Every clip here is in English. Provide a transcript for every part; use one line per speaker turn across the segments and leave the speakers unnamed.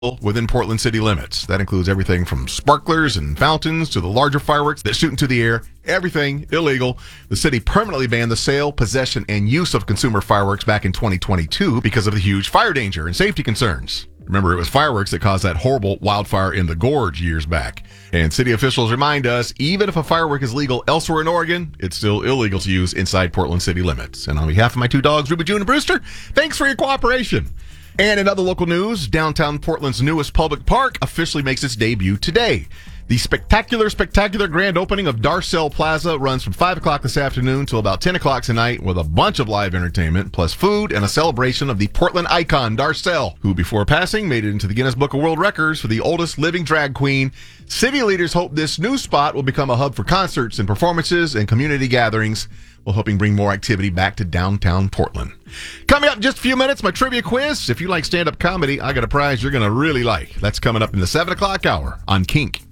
within Portland city limits. That includes everything from sparklers and fountains to the larger fireworks that shoot into the air. Everything illegal. The city permanently banned the sale, possession, and use of consumer fireworks back in 2022 because of the huge fire danger and safety concerns. Remember, it was fireworks that caused that horrible wildfire in the Gorge years back. And city officials remind us, even if a firework is legal elsewhere in Oregon, it's still illegal to use inside Portland city limits. And on behalf of my two dogs, Ruby, June, and Brewster, thanks for your cooperation. And in other local news, downtown Portland's newest public park officially makes its debut today. The spectacular grand opening of Darcel Plaza runs from 5 o'clock this afternoon till about 10 o'clock tonight with a bunch of live entertainment, plus food and a celebration of the Portland icon, Darcel, who before passing made it into the Guinness Book of World Records for the oldest living drag queen. City leaders hope this new spot will become a hub for concerts and performances and community gatherings, while helping bring more activity back to downtown Portland. Coming up in just a few minutes, my trivia quiz. If you like stand-up comedy, I got a prize you're going to really like. That's coming up in the 7 o'clock hour on Kink.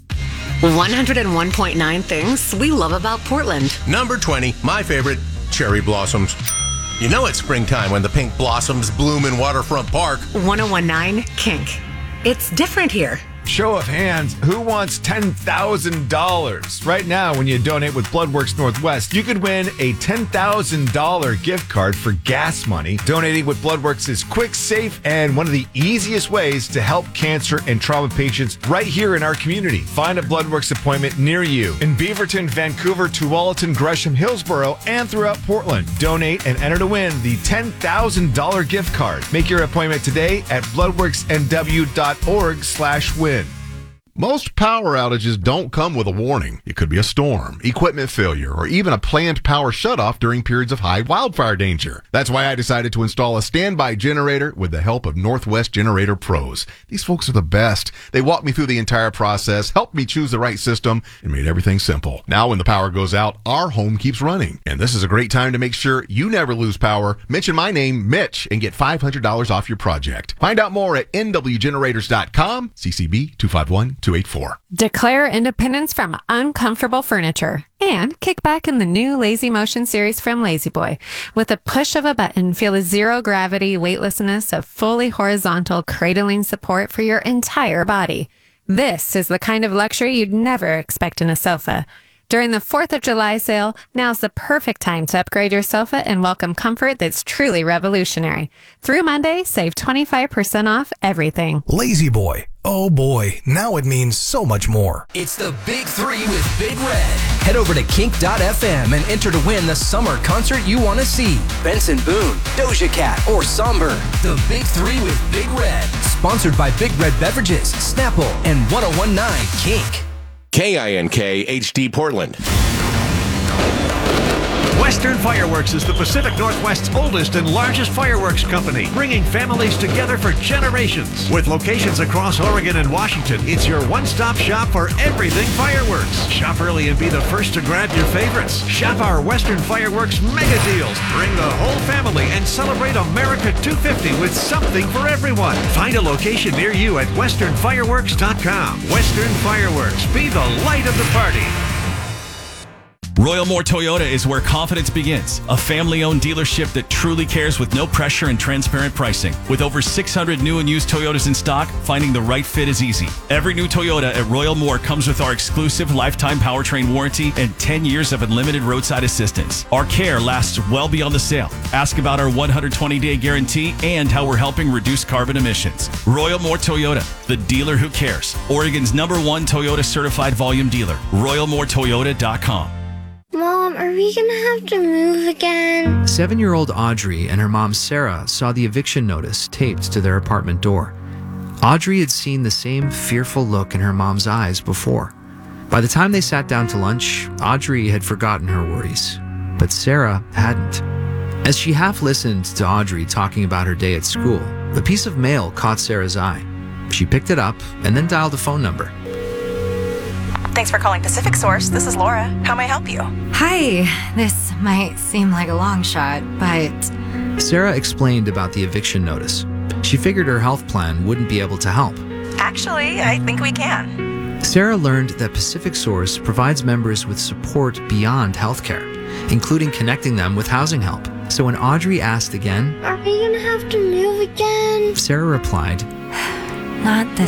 101.9 things we love about Portland.
Number 20, my favorite, cherry blossoms. You know it's springtime when the pink blossoms bloom in Waterfront Park.
101.9 Kink. It's different here.
Show of hands, who wants $10,000? Right now, when you donate with Bloodworks Northwest, you could win a $10,000 gift card for gas money. Donating with Bloodworks is quick, safe, and one of the easiest ways to help cancer and trauma patients right here in our community. Find a Bloodworks appointment near you in Beaverton, Vancouver, Tualatin, Gresham, Hillsborough, and throughout Portland. Donate and enter to win the $10,000 gift card. Make your appointment today at bloodworksnw.org/win.
Most power outages don't come with a warning. It could be a storm, equipment failure, or even a planned power shutoff during periods of high wildfire danger. That's why I decided to install a standby generator with the help of Northwest Generator Pros. These folks are the best. They walked me through the entire process, helped me choose the right system, and made everything simple. Now when the power goes out, our home keeps running. And this is a great time to make sure you never lose power. Mention my name, Mitch, and get $500 off your project. Find out more at nwgenerators.com, CCB 251284.
Declare independence from uncomfortable furniture and kick back in the new Lazy Motion series from La-Z-Boy. With a push of a button, feel the zero gravity weightlessness of fully horizontal cradling support for your entire body. This is the kind of luxury you'd never expect in a sofa. During the 4th of July sale, now's the perfect time to upgrade your sofa and welcome comfort that's truly revolutionary. Through Monday, save 25% off everything.
La-Z-Boy. Oh boy, now it means so much more.
It's the Big Three with Big Red. Head over to kink.fm and enter to win the summer concert you want to see. Benson Boone, Doja Cat, or Somber. The Big Three with Big Red. Sponsored by Big Red Beverages, Snapple, and 101.9 Kink.
KINK HD Portland.
Western Fireworks is the Pacific Northwest's oldest and largest fireworks company, bringing families together for generations. With locations across Oregon and Washington, it's your one-stop shop for everything fireworks. Shop early and be the first to grab your favorites. Shop our Western Fireworks mega deals. Bring the whole family and celebrate America 250 with something for everyone. Find a location near you at westernfireworks.com. Western Fireworks, be the light of the party.
Royal Moore Toyota is where confidence begins. A family-owned dealership that truly cares with no pressure and transparent pricing. With over 600 new and used Toyotas in stock, finding the right fit is easy. Every new Toyota at Royal Moore comes with our exclusive lifetime powertrain warranty and 10 years of unlimited roadside assistance. Our care lasts well beyond the sale. Ask about our 120-day guarantee and how we're helping reduce carbon emissions. Royal Moore Toyota, the dealer who cares. Oregon's #1 Toyota certified volume dealer. RoyalMooreToyota.com.
Mom, are we gonna have to move again?
7-year-old Audrey and her mom Sarah saw the eviction notice taped to their apartment door. Audrey had seen the same fearful look in her mom's eyes before. By the time they sat down to lunch, Audrey had forgotten her worries, but Sarah hadn't. As she half listened to Audrey talking about her day at school, a piece of mail caught Sarah's eye. She picked it up and then dialed a phone number.
Thanks for calling Pacific Source. This is Laura. How may I help you?
Hi. This might seem like a long shot, but...
Sarah explained about the eviction notice. She figured her health plan wouldn't be able to help.
Actually, I think we can.
Sarah learned that Pacific Source provides members with support beyond healthcare, including connecting them with housing help. So when Audrey asked again,
Are we gonna have to move again?
Sarah replied,
Not the